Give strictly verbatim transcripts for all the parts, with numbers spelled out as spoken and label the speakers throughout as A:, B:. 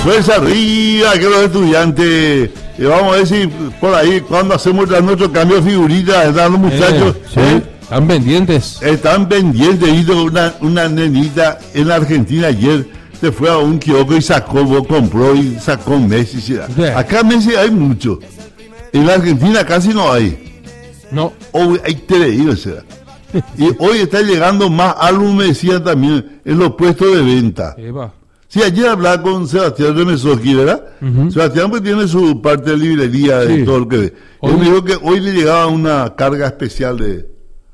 A: Fuerza arriba, que los estudiantes. Y vamos a ver si por ahí, cuando hacemos nuestro cambio de figuritas, están los muchachos.
B: Eh, sí,
A: ¿eh?
B: Están pendientes.
A: Están pendientes. Hizo una, una nenita en la Argentina ayer. Se fue a un kiosco y sacó, compró y sacó Messi. ¿Sí? Acá Messi hay mucho. En la Argentina casi no hay.
B: No.
A: Hoy hay teleído, será. Y hoy está llegando más álbumes, decía también, en los puestos de venta.
B: Eva.
A: Sí, ayer hablaba con Sebastián Remesoski, ¿verdad? Uh-huh. Sebastián pues tiene su parte de librería de sí. todo lo que ve. Hoy... Él me dijo que hoy le llegaba una carga especial de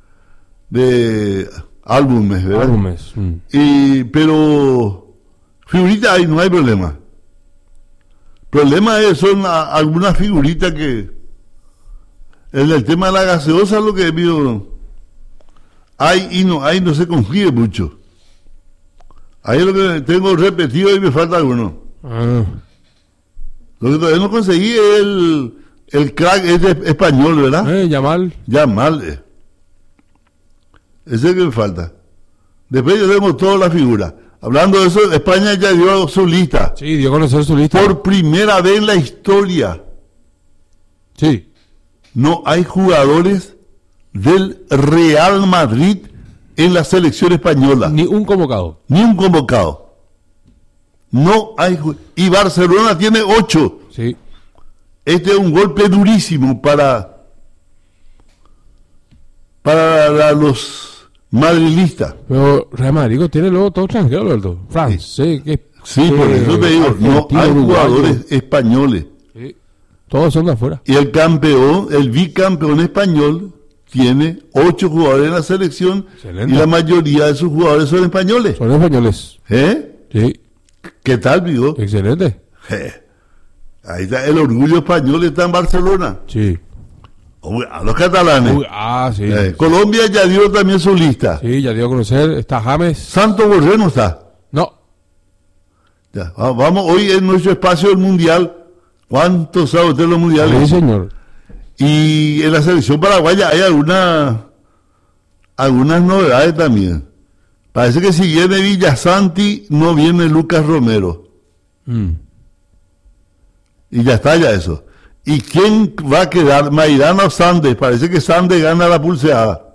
A: de álbumes, ¿verdad?
B: Álbumes. Mm.
A: Y, pero figuritas ahí no hay problema. Problema es, son a, algunas figuritas que en el tema de la gaseosa lo que vio hay y no hay, no se confíe mucho. Ahí es lo que tengo repetido y me falta alguno. Ah. Lo que todavía no conseguí es el, el crack este español, ¿verdad?
B: Eh, Yamal.
A: Yamal. Eh. Ese es el que me falta. Después ya tenemos toda la figura. Hablando de eso, España ya dio su lista.
B: Sí, dio a conocer su lista.
A: Por primera vez en la historia.
B: Sí.
A: No hay jugadores del Real Madrid en la selección española.
B: Ni un convocado.
A: Ni un convocado. No hay. Y Barcelona tiene ocho.
B: Sí.
A: Este es un golpe durísimo para para los madrilistas.
B: Pero Real Madrid tiene luego todo extranjero, Alberto. Francés, que
A: sí, por eso te digo, no hay jugadores españoles.
B: Sí. Todos son de afuera.
A: Y el campeón, el bicampeón español, tiene ocho jugadores en la selección. Excelente. Y la mayoría de sus jugadores son españoles.
B: Son españoles.
A: ¿Eh?
B: Sí.
A: ¿Qué tal, Vigo?
B: Excelente.
A: Eh. Ahí está, el orgullo español está en Barcelona.
B: Sí.
A: Uy, a los catalanes.
B: Uy, ah, sí,
A: eh,
B: sí.
A: Colombia ya dio también su lista.
B: Sí, ya dio a conocer. Está James.
A: Santo Borré no está.
B: No.
A: Ya, vamos, hoy en nuestro espacio del Mundial. ¿Cuántos sabe usted los mundiales?
B: Sí, señor.
A: Y en la selección paraguaya hay alguna, algunas novedades también. Parece que si viene Villasanti, no viene Lucas Romero. Mm. Y ya está ya eso. ¿Y quién va a quedar? Maidana o Sandes. Parece que Sandes gana la pulseada.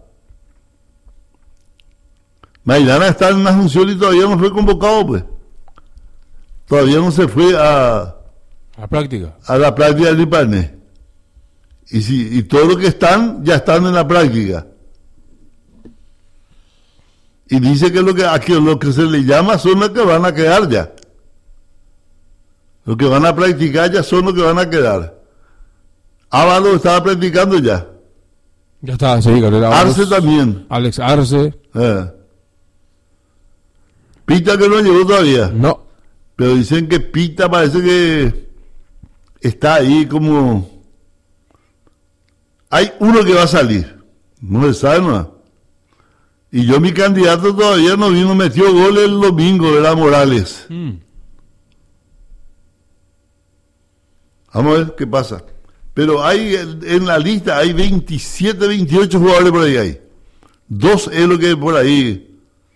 A: Maidana está en una función y todavía no fue convocado, pues. Todavía no se fue a...
B: A práctica.
A: A la práctica del Ipané. Y, si, y todos los que están, ya están en la práctica. Y dice que lo que, aquí, lo que se le llama son los que van a quedar ya. Los que van a practicar ya son los que van a quedar. Ávalo estaba practicando ya.
B: Ya está, sí, Gabriel Ábalos.
A: Arce también.
B: Alex Arce.
A: Eh. Pita que no llegó todavía.
B: No.
A: Pero dicen que Pita parece que está ahí como... Hay uno que va a salir. No se sabe nada. Y yo, mi candidato todavía no vino, metió gol el domingo, ¿verdad, Morales? Mm. Vamos a ver qué pasa. Pero hay en la lista, hay veintisiete, veintiocho jugadores por ahí. Hay. Dos es lo que por ahí.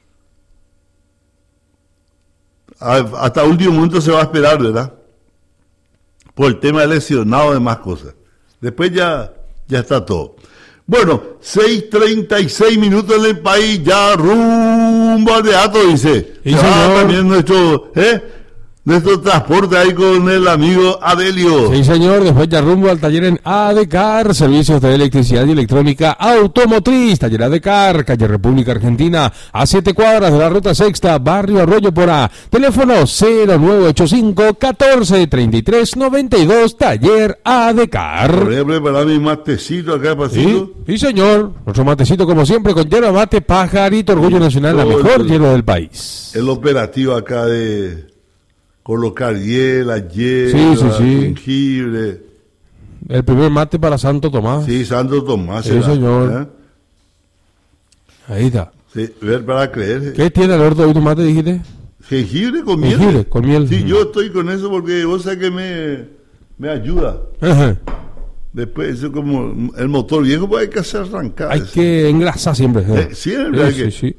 A: Hasta último momento se va a esperar, ¿verdad? Por el tema de lesionados y demás cosas. Después ya, ya está todo. Bueno, seis treinta y seis minutos en el país, ya rumbo al teatro, dice.
B: Sí,
A: ah, también nuestro, ¿eh? Nuestro transporte ahí con el amigo Adelio.
B: Sí, señor, después ya rumbo al taller en Adecar, servicios de electricidad y electrónica automotriz, taller Adecar, calle República Argentina, a siete cuadras de la ruta sexta, barrio Arroyo Porá, teléfono cero nueve ocho cinco, catorce, treinta y tres, noventa y dos, taller Adecar.
A: Voy a preparar mi matecito acá, pasito.
B: Sí, sí, señor, nuestro matecito como siempre con yerba mate, Pajarito, Orgullo Nacional, la mejor el, hierba del país.
A: El operativo acá de... colocar hiela, hiela,
B: sí, sí, sí.
A: jengibre.
B: El primer mate para Santo Tomás.
A: Sí, Santo Tomás.
B: Sí, será, señor. ¿eh? Ahí está.
A: Sí, ver para creer.
B: ¿Qué tiene Alberto hoy tu mate, dijiste?
A: Jengibre con miel.
B: Jengibre con miel.
A: Sí, yo estoy con eso porque vos sabés que me, me ayuda. Ajá. Después, eso como el motor viejo, pues hay que hacer arrancar.
B: Hay
A: eso.
B: que engrasar siempre.
A: Eh, siempre
B: sí,
A: hay que...
B: Sí, sí.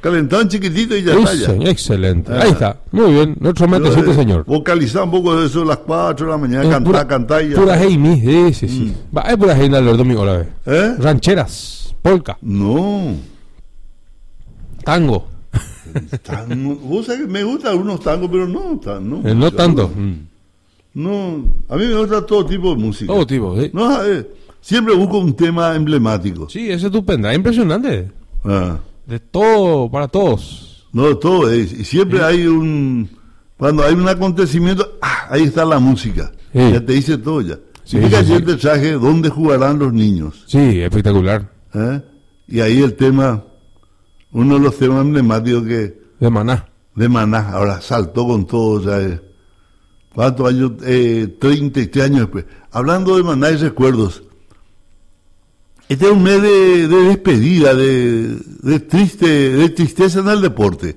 A: calentado chiquitito y ya
B: Uy,
A: está ya.
B: señor, excelente.
A: Ah.
B: Ahí está. Muy bien. Nuestro matecito,
A: Pero, eh,
B: señor.
A: Vocalizar un poco de eso a las cuatro de la mañana,
B: Es
A: cantar,
B: pura-
A: cantar y ya
B: Pura
A: está.
B: Jaime. Sí, sí, sí. Va, es pura Jaime los domingos la vez.
A: ¿Eh?
B: Rancheras. Polka.
A: No.
B: Tango.
A: Tango. Vos sabés que me gustan algunos tangos, pero no, tan- no,
B: Eh, no tanto. Mm.
A: No, a mí me gusta todo tipo de música.
B: Todo tipo, sí.
A: No, eh, siempre busco un tema emblemático.
B: Sí, es estupenda. Es impresionante.
A: Ah,
B: De todo, para todos.
A: no, todo es. Y siempre hay un. Cuando hay un acontecimiento, ah, ahí está la música.
B: Sí.
A: Ya te dice todo ya.
B: Sí,
A: Y
B: sí,
A: ayer
B: sí.
A: te traje dónde jugarán los niños.
B: Sí, espectacular.
A: ¿Eh? Y ahí el tema, uno de los temas emblemáticos que
B: De Maná.
A: de Maná, ahora saltó con todo, ya, eh. ¿Cuántos años? Eh, treinta y tres años después. Hablando de Maná y recuerdos, este es un mes de, de despedida, de, de triste, de tristeza en el deporte.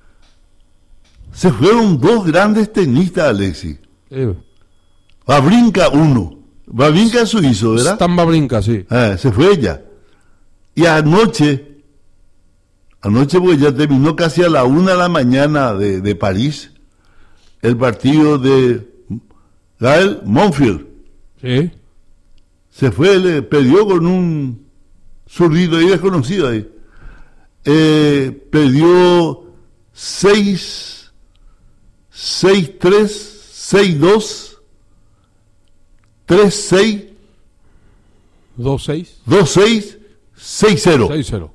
A: Se fueron dos grandes tenistas, Alexis.
B: Eh,
A: Wawrinka uno. Wawrinka es suizo, ¿verdad?
B: Stamba brinca, sí.
A: Ah, se fue ella. Y anoche, anoche porque ya terminó casi a la una de la mañana de, de París, el partido de Gael Monfils.
B: Sí.
A: Se fue, le perdió con un zurdito ahí desconocido ahí. Eh, perdió seis, seis tres, seis dos, tres seis,
B: dos seis.
A: dos seis, seis cero.
B: seis cero.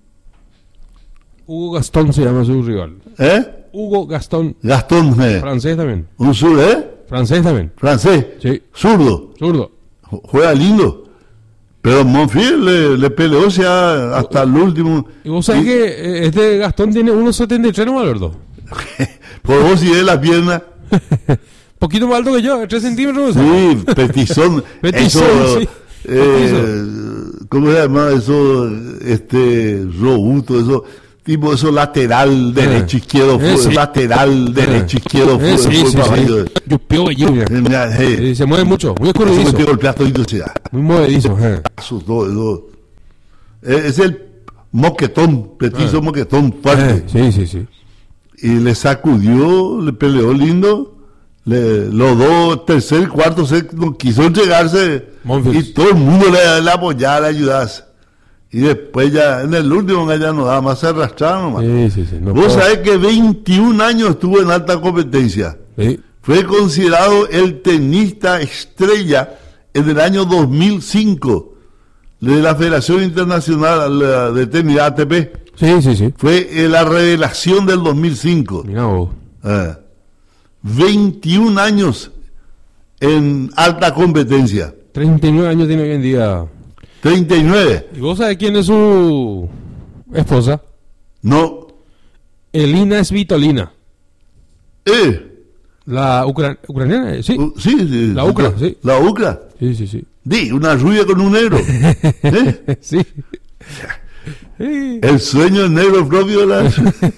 B: Hugo Gastón se llama su rival.
A: ¿Eh?
B: Hugo Gastón.
A: Gastón, eh.
B: Francés también.
A: un sur, ¿eh?
B: Francés también.
A: Francés,
B: Sí.
A: zurdo,
B: Zurdo.
A: ju- juega lindo. Pero Monfils le, le peleó, o sea, hasta el último.
B: Y vos sabés
A: Y-
B: que eh, este Gastón tiene uno setenta y tres nomás, Alberto.
A: Por vos y de la pierna.
B: Poquito más alto que yo, tres centímetros.
A: Sí, petizón.
B: Petizón,
A: eso,
B: sí.
A: eh, ¿cómo se llama eso? Este, robusto, eso, tipo eso lateral, derecho, izquierdo,
B: Eh,
A: fu-
B: sí.
A: lateral, derecho, izquierdo,
B: Eh,
A: fu-
B: sí,
A: fu-
B: sí,
A: para
B: sí.
A: abajo.
B: Yo pego y yo. mira.
A: Eh, mira, eh,
B: Sí, se mueve mucho, muy
A: eso me
B: escurridizo.
A: te golpea todito, se da.
B: Muy movedizo. eh.
A: Sus dos, dos. Eh, Es el moquetón, petizo
B: Ah.
A: moquetón fuerte.
B: Eh, sí, sí, sí.
A: Y le sacudió, le peleó lindo. Le, los dos, tercer, cuarto set, no quiso entregarse.
B: Monfils.
A: Y todo el mundo le, le apoyaba, le ayudase. Y después ya, en el último ya no daba más, se arrastraron nomás.
B: Sí, sí, sí. No
A: Vos
B: puedo-
A: sabés que veintiún años estuvo en alta competencia.
B: Sí.
A: Fue considerado el tenista estrella en el año dos mil cinco de la Federación Internacional de Tenis, A T P.
B: Sí, sí, sí.
A: Fue eh, la revelación del dos mil cinco.
B: Mira vos.
A: Ah, veintiún años en alta competencia.
B: treinta y nueve años tiene hoy en día.
A: treinta y nueve.
B: ¿Y vos sabés quién es su esposa?
A: No.
B: Elina Svitolina.
A: Eh.
B: La ucra- ucraniana, eh, sí.
A: uh, sí, sí.
B: La Ucra, sí.
A: La Ucra.
B: Sí, sí, sí.
A: Di, una rubia con un negro. ¿Eh?
B: Sí. Sí.
A: El sueño negro propio de la...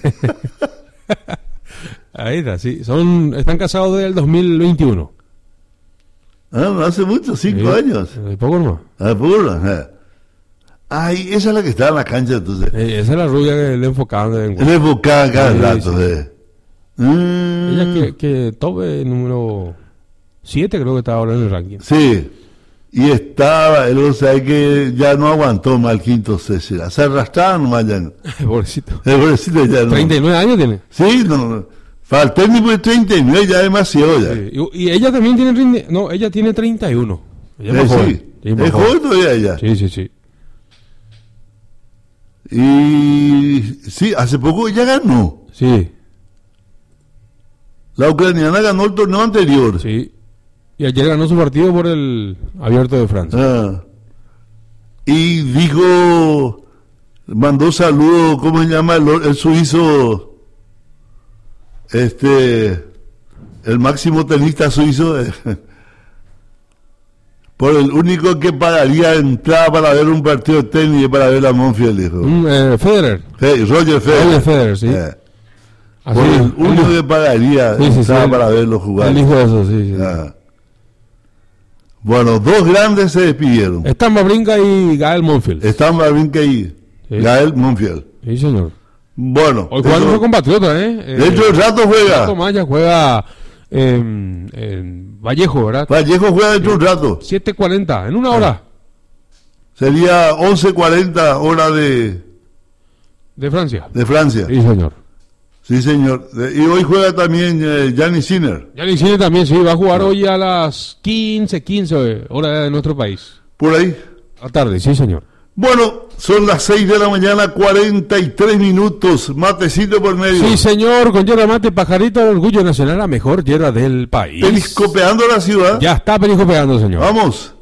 B: Ahí está, sí. Son, están casados desde el dos mil veintiuno.
A: Ah, no hace mucho, cinco
B: Sí.
A: años.
B: Eh, poco nomás.
A: Ah, puro, ah. Ay, esa es la que está en la cancha, entonces.
B: Eh, esa es la rubia que le enfocaban de vez en
A: Él
B: cuando.
A: es vocal cada
B: Sí,
A: rato,
B: sí.
A: eh. Mm,
B: Ella que, que top eh, número siete creo que está ahora en el ranking.
A: Sí. Y estaba, él, o sea, que ya no aguantó más el quinto set. Se arrastraba nomás ya.
B: Pobrecito.
A: El pobrecito ya no.
B: treinta y nueve años tiene.
A: Sí, no, no. Para el técnico de treinta y nueve ya demasiado ya.
B: Sí, Y, y ella también tiene treinta, no, ella tiene treinta y uno. Ella es
A: Eh,
B: más joven.
A: sí.
B: Sí, más
A: Es joven todavía ella.
B: Sí, sí, sí.
A: Y sí, hace poco ella ganó.
B: Sí,
A: La ucraniana ganó el torneo anterior.
B: sí. Y ayer ganó su partido por el Abierto de Francia.
A: Ah. Y dijo, mandó saludos, ¿cómo se llama? El, el suizo, este, el máximo tenista suizo, eh, por el único que pagaría entrada para ver un partido de tenis y para ver a Monfils, dijo.
B: Mm, eh, Federer.
A: Hey, Roger Federer.
B: Roger Federer, sí.
A: Eh,
B: Así,
A: por el
B: el
A: único
B: hijo-
A: que pagaría
B: Sí, sí, sí,
A: entrada
B: el-
A: para verlo jugar.
B: Él dijo eso, sí, sí.
A: Ah. Bueno, dos grandes se despidieron.
B: Están Babrinka y Gael Monfils.
A: Están Wawrinka y
B: Sí.
A: Gael Monfils.
B: Sí, señor.
A: Bueno.
B: Hoy juega nuestro compatriota, ¿eh? eh
A: Dentro del rato juega.
B: Rato Maya juega en, en Vallejo, ¿verdad?
A: Vallejo juega dentro de un rato.
B: siete cuarenta, en una hora.
A: Sería once cuarenta hora de...
B: De Francia.
A: De Francia.
B: Sí, señor.
A: Sí, señor. Y hoy juega también eh, Gianni Sinner.
B: Gianni Sinner también, sí, va a jugar hoy a las quince, quince hora de nuestro país.
A: Por ahí.
B: A la tarde, sí, señor.
A: Bueno, son las seis de la mañana, cuarenta y tres minutos. Matecito por medio.
B: Sí, señor, con yerba mate, pajarito del orgullo nacional, la mejor yerba del país.
A: Periscopeando la ciudad.
B: Ya está periscopeando, señor.
A: Vamos.